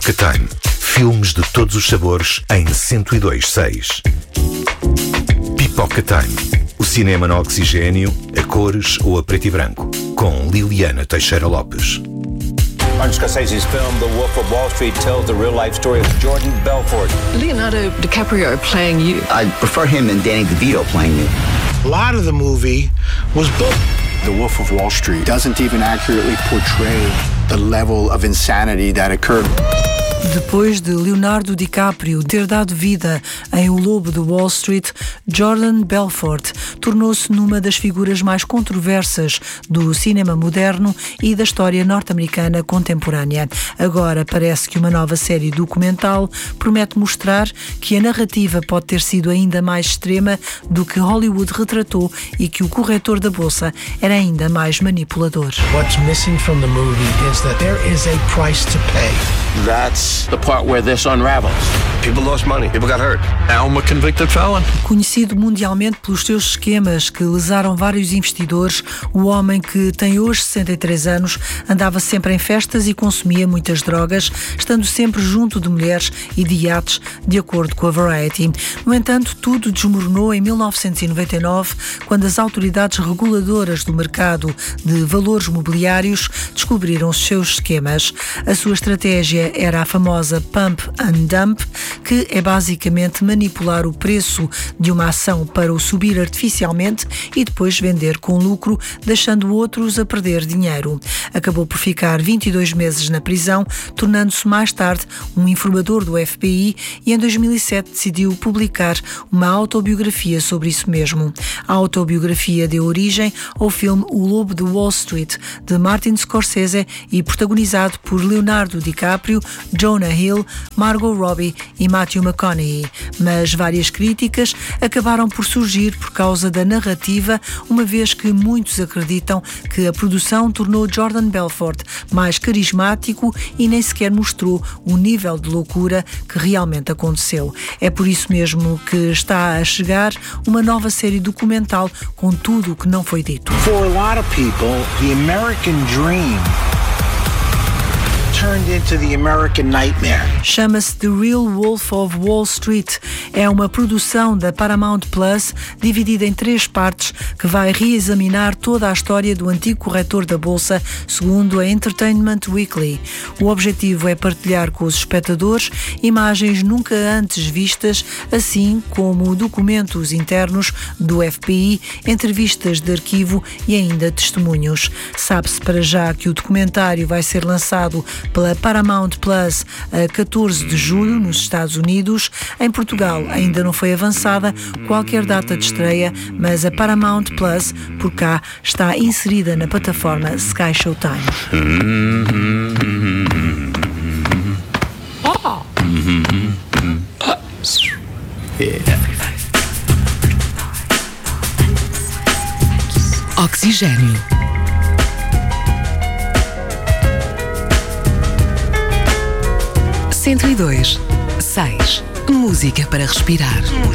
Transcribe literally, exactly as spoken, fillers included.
Pipoca Time. Filmes de todos os sabores em cento e dois seis. Pipoca Time. O cinema no oxigênio, a cores ou a preto e branco. Com Liliana Teixeira Lopes. Martin Scorsese's film The Wolf of Wall Street tells the real-life story of Jordan Belfort. Leonardo DiCaprio playing you. I prefer him than Danny DeVito playing me. A lot of the movie was built. The Wolf of Wall Street doesn't even accurately portray the level of insanity that occurred. Depois de Leonardo DiCaprio ter dado vida em O Lobo de Wall Street, Jordan Belfort tornou-se numa das figuras mais controversas do cinema moderno e da história norte-americana contemporânea. Agora parece que uma nova série documental promete mostrar que a narrativa pode ter sido ainda mais extrema do que Hollywood retratou e que o corretor da bolsa era ainda mais manipulador. What's missing from the movie is that there is a price to pay. That's the part where this unravels. People lost money. People got hurt. Now I'm a convicted felon. Conhecido mundialmente pelos seus esquemas que lesaram vários investidores, o homem que tem hoje sessenta e três anos andava sempre em festas e consumia muitas drogas, estando sempre junto de mulheres e de iates, de acordo com a Variety. No entanto, tudo desmoronou em mil novecentos e noventa e nove, quando as autoridades reguladoras do mercado de valores mobiliários descobriram os seus esquemas. A sua estratégia era a famosa Pump and Dump, que é basicamente manipular o preço de uma ação para o subir artificialmente e depois vender com lucro, deixando outros a perder dinheiro. Acabou por ficar vinte e dois meses na prisão, tornando-se mais tarde um informador do F B I e em dois mil e sete decidiu publicar uma autobiografia sobre isso mesmo. A autobiografia deu origem ao filme O Lobo de Wall Street, de Martin Scorsese e protagonizado por Leonardo DiCaprio, Jonah Hill, Margot Robbie e Matthew McConaughey. Mas várias críticas acabaram por surgir por causa da narrativa, uma vez que muitos acreditam que a produção tornou Jordan Belfort mais carismático e nem sequer mostrou o nível de loucura que realmente aconteceu. É por isso mesmo que está a chegar uma nova série documental com tudo o que não foi dito. For a lot of people, the American dream turned into the American nightmare. Chama-se The Real Wolf of Wall Street. É uma produção da Paramount Plus, dividida em três partes, que vai reexaminar toda a história do antigo corretor da bolsa, segundo a Entertainment Weekly. O objetivo é partilhar com os espectadores imagens nunca antes vistas, assim como documentos internos do F B I, entrevistas de arquivo e ainda testemunhos. Sabe-se para já que o documentário vai ser lançado pela Paramount Plus a catorze de julho nos Estados Unidos. Em Portugal ainda não foi avançada qualquer data de estreia, mas a Paramount Plus por cá está inserida na plataforma Sky Showtime. Oh. Oxigênio. cento e dois, seis. Música para respirar.